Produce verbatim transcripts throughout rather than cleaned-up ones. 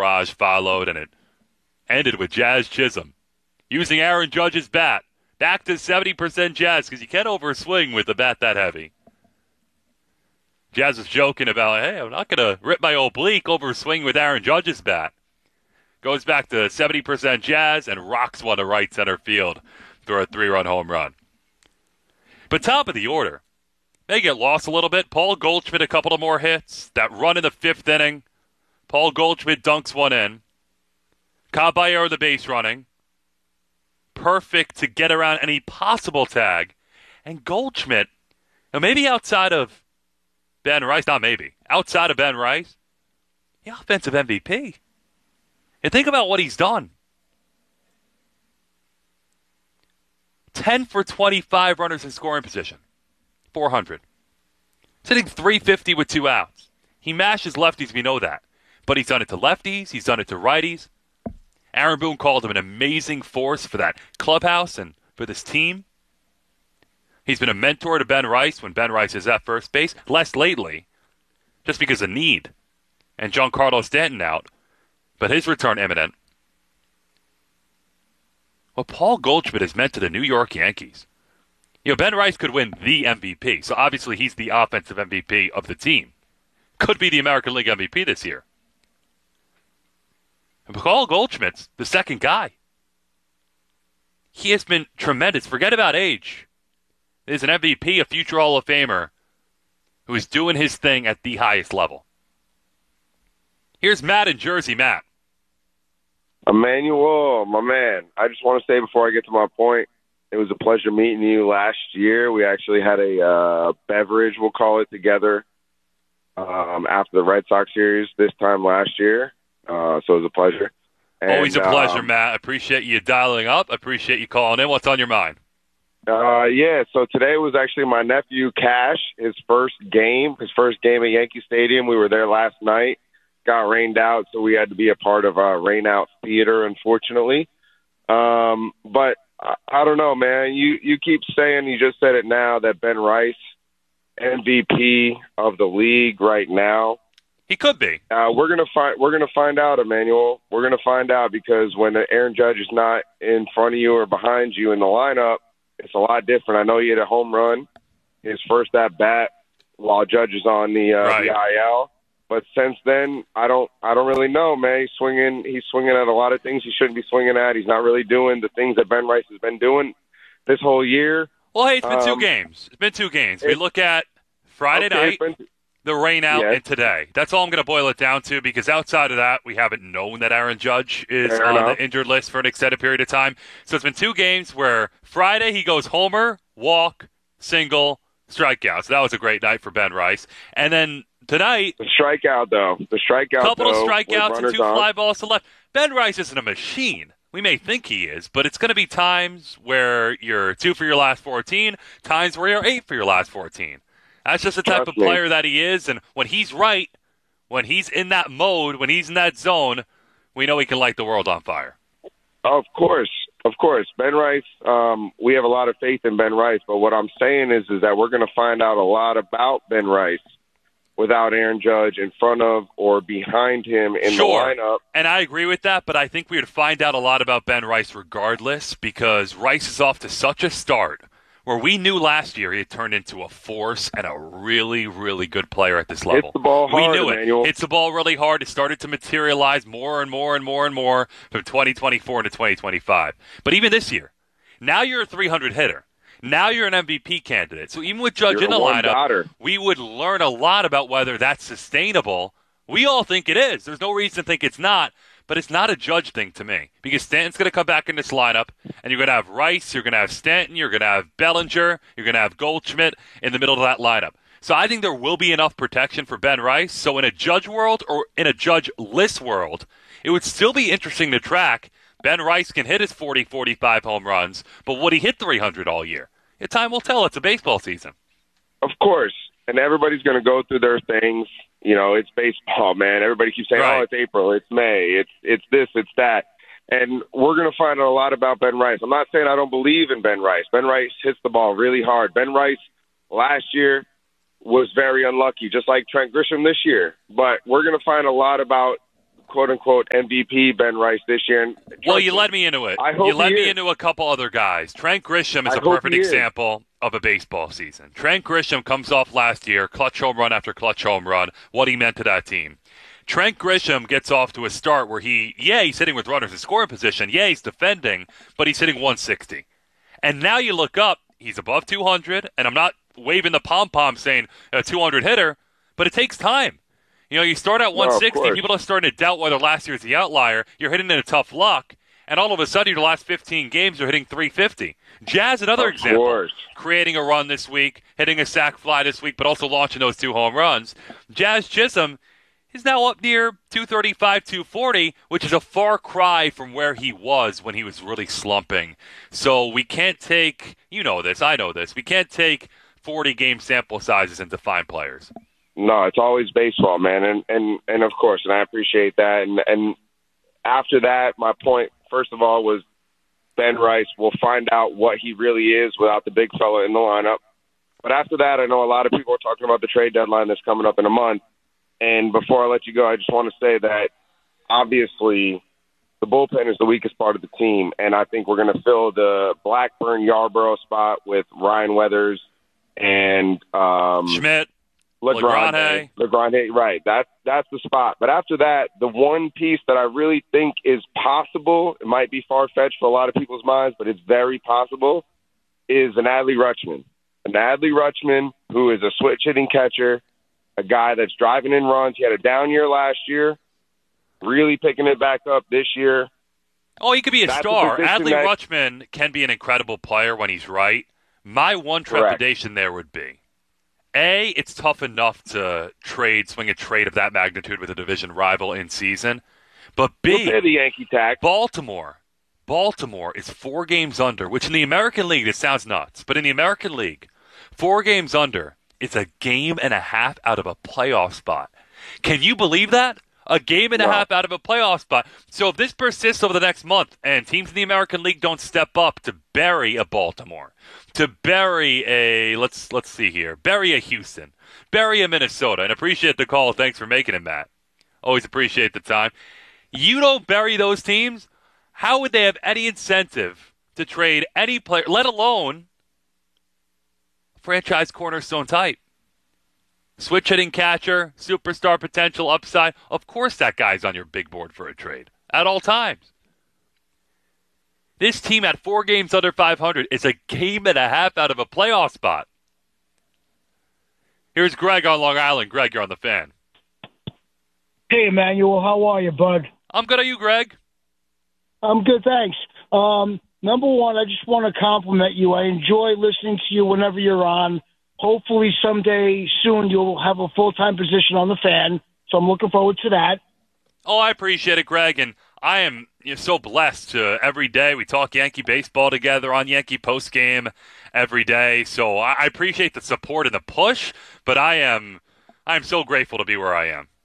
barrage followed, and it ended with Jazz Chisholm using Aaron Judge's bat. Back to seventy percent Jazz, because you can't overswing with a bat that heavy. Jazz was joking about, hey, I'm not going to rip my oblique overswing with Aaron Judge's bat. Goes back to seventy percent Jazz and rocks one to right center field for a three-run home run. But top of the order, may get lost a little bit. Paul Goldschmidt, a couple of more hits. That run in the fifth inning, Paul Goldschmidt dunks one in. Caballero the base running. Perfect to get around any possible tag. And Goldschmidt, now maybe outside of Ben Rice, not maybe, outside of Ben Rice, the offensive M V P. And think about what he's done. ten for twenty-five runners in scoring position. four hundred. Sitting three fifty with two outs. He mashes lefties, we know that. But he's done it to lefties, he's done it to righties. Aaron Boone called him an amazing force for that clubhouse and for this team. He's been a mentor to Ben Rice when Ben Rice is at first base. Less lately, just because of need. And Giancarlo Stanton out. But his return imminent. What Paul Goldschmidt has meant to the New York Yankees. You know, Ben Rice could win the M V P, so obviously he's the offensive M V P of the team. Could be the American League M V P this year. And Paul Goldschmidt's the second guy. He has been tremendous. Forget about age. He's an M V P, a future Hall of Famer, who is doing his thing at the highest level. Here's Matt in Jersey. Matt. Emmanuel, my man, I just want to say before I get to my point, it was a pleasure meeting you last year. We actually had a uh, beverage, we'll call it, together um, after the Red Sox series this time last year. Uh, so it was a pleasure. And, Always a pleasure, um, Matt. Appreciate you dialing up. Appreciate you calling in. What's on your mind? Uh, yeah, so today was actually my nephew, Cash, his first game, his first game at Yankee Stadium. We were there last night. Got rained out, so we had to be a part of uh, rain out theater, unfortunately. Um, but I, I don't know, man. You you keep saying, you just said it now, that Ben Rice, M V P of the league right now. He could be. Uh, we're gonna find. We're gonna find out, Emmanuel. We're gonna find out because when Aaron Judge is not in front of you or behind you in the lineup, it's a lot different. I know he hit a home run, his first at bat, while Judge is on the, uh, right. the I L. But since then, I don't, I don't really know, man. He's swinging, he's swinging at a lot of things he shouldn't be swinging at. He's not really doing the things that Ben Rice has been doing this whole year. Well, hey, it's been um, two games. It's been two games. We it, look at Friday okay, night, been, the rain out, yes. and today. That's all I'm going to boil it down to, because outside of that, we haven't known that Aaron Judge is Fair on enough. the injured list for an extended period of time. So it's been two games where Friday he goes homer, walk, single, strikeout. So that was a great night for Ben Rice. And then tonight, the strikeout, though. The strikeout, couple though, of strikeouts and two on. fly balls to left. Ben Rice isn't a machine. We may think he is, but it's going to be times where you're two for your last fourteen, times where you're eight for your last fourteen. That's just the type Trust of me. player that he is, and when he's right, when he's in that mode, when he's in that zone, we know he can light the world on fire. Of course, of course. Ben Rice, um, we have a lot of faith in Ben Rice, but what I'm saying is, is that we're going to find out a lot about Ben Rice without Aaron Judge in front of or behind him in Sure. the lineup. And I agree with that, but I think we would find out a lot about Ben Rice regardless, because Rice is off to such a start where we knew last year he had turned into a force and a really, really good player at this level. Hits the ball hard, we knew Emmanuel. it. Hits the ball really hard. It started to materialize more and more and more and more from twenty twenty-four into twenty twenty-five. But even this year, now you're a three hundred hitter. Now you're an M V P candidate. So even with Judge You're in the a lineup, one-dotter. we would learn a lot about whether that's sustainable. We all think it is. There's no reason to think it's not. But it's not a Judge thing to me, because Stanton's going to come back in this lineup, and you're going to have Rice, you're going to have Stanton, you're going to have Bellinger, you're going to have Goldschmidt in the middle of that lineup. So I think there will be enough protection for Ben Rice. So in a Judge world or in a Judge-less world, it would still be interesting to track. Ben Rice can hit his forty, forty-five home runs, but would he hit three hundred all year? Yeah, time will tell. It's a baseball season. Of course. And everybody's going to go through their things. You know, it's baseball, man. Everybody keeps saying, Right. oh, it's April, it's May, it's it's this, it's that. And we're going to find out a lot about Ben Rice. I'm not saying I don't believe in Ben Rice. Ben Rice hits the ball really hard. Ben Rice last year was very unlucky, just like Trent Grisham this year. But we're going to find a lot about quote-unquote M V P Ben Rice this year. And well, you led me into it. I hope you led he me is. into a couple other guys. Trent Grisham is I a hope perfect he is. example of a baseball season. Trent Grisham comes off last year, clutch home run after clutch home run, what he meant to that team. Trent Grisham gets off to a start where he, yeah, he's hitting with runners in scoring position. Yeah, he's defending, but he's hitting one sixty. And now you look up, he's above two hundred, and I'm not waving the pom-pom saying a two hundred hitter, but it takes time. You know, you start at one sixty, no, people are starting to doubt whether last year's the outlier. You're hitting in a tough luck, and all of a sudden, your last fifteen games are hitting three fifty. Jazz, another of example, course. creating a run this week, hitting a sac fly this week, but also launching those two home runs. Jazz Chisholm is now up near two thirty-five, two forty, which is a far cry from where he was when he was really slumping. So we can't take, you know this, I know this, we can't take forty-game sample sizes and define players. No, it's always baseball, man, and and and of course, and I appreciate that. And and after that, my point, first of all, was Ben Rice will find out what he really is without the big fella in the lineup. But after that, I know a lot of people are talking about the trade deadline that's coming up in a month. And before I let you go, I just want to say that obviously the bullpen is the weakest part of the team, and I think we're going to fill the Blackburn Yarborough spot with Ryan Weathers and um, Schmidt. LeGrande, LeGrande, right. That's that's the spot. But after that, the one piece that I really think is possible, it might be far-fetched for a lot of people's minds, but it's very possible, is an Adley Rutschman. An Adley Rutschman who is a switch-hitting catcher, a guy that's driving in runs. He had a down year last year, really picking it back up this year. Oh, he could be a That's star. a position Adley that- Rutschman can be an incredible player when he's right. My one Correct. trepidation there would be, A, it's tough enough to trade, swing a trade of that magnitude with a division rival in season. But We'll B, pay the Yankee tax. Baltimore. Baltimore is four games under, which in the American League, this sounds nuts, but in the American League, four games under is a game and a half out of a playoff spot. Can you believe that? A game and a No. half out of a playoff spot. So if this persists over the next month and teams in the American League don't step up to bury a Baltimore, to bury a, let's let's see here, bury a Houston, bury a Minnesota, and appreciate the call. Thanks for making it, Matt. Always appreciate the time. You don't bury those teams, how would they have any incentive to trade any player, let alone franchise cornerstone type? Switch hitting catcher, superstar potential, upside. Of course that guy's on your big board for a trade at all times. This team at four games under five hundred is a game and a half out of a playoff spot. Here's Greg on Long Island. Greg, you're on the Fan. Hey, Emmanuel, how are you, bud? I'm good. Are you, Greg? I'm good, thanks. Um, number one, I just want to compliment you. I enjoy listening to you whenever you're on. Hopefully someday soon you'll have a full-time position on the Fan, so I'm looking forward to that. Oh, I appreciate it, Greg, and I am you know, so blessed to every day we talk Yankee baseball together on Yankee postgame every day. So I, I appreciate the support and the push, but I am I am so grateful to be where I am.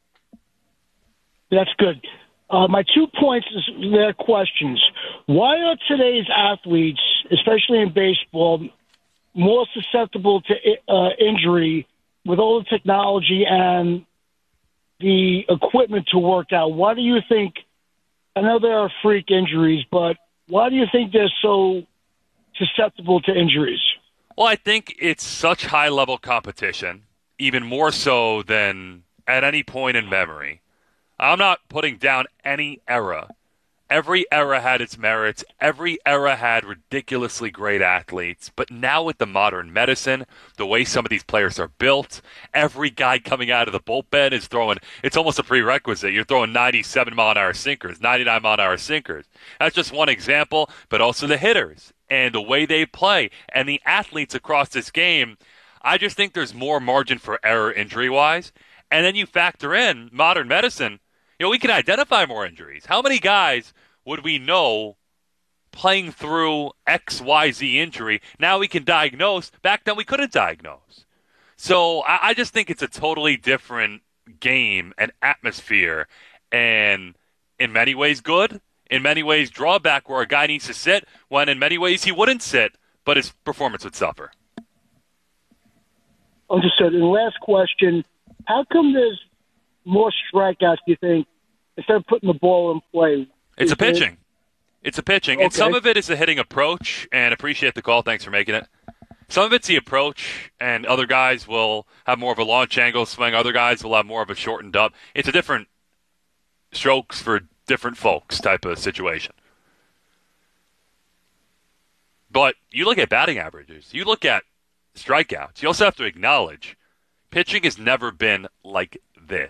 That's good. Uh, my two points is their questions. Why are today's athletes, especially in baseball, more susceptible to uh, injury with all the technology and the equipment to work out? Why do you think, I know there are freak injuries, but why do you think they're so susceptible to injuries? Well, I think it's such high-level competition, even more so than at any point in memory. I'm not putting down any era. Every era had its merits. Every era had ridiculously great athletes. But now with the modern medicine, the way some of these players are built, every guy coming out of the bullpen is throwing, it's almost a prerequisite. You're throwing ninety-seven mile an hour sinkers, ninety-nine mile an hour sinkers. That's just one example, but also the hitters and the way they play and the athletes across this game. I just think there's more margin for error injury-wise. And then you factor in modern medicine. You know, we can identify more injuries. How many guys would we know playing through X Y Z injury? Now we can diagnose. Back then we couldn't diagnose. So I, I just think it's a totally different game and atmosphere. And in many ways good. In many ways drawback where a guy needs to sit when in many ways he wouldn't sit, but his performance would suffer. Understood. And last question, how come there's more strikeouts, do you think, instead of putting the ball in play? It's Is a pitching. It's a pitching. And Okay. some of it is the hitting approach, and appreciate the call. Thanks for making it. Some of it's the approach, and other guys will have more of a launch angle swing. Other guys will have more of a shortened up. It's a different strokes for different folks type of situation. But you look at batting averages. You look at strikeouts. You also have to acknowledge pitching has never been like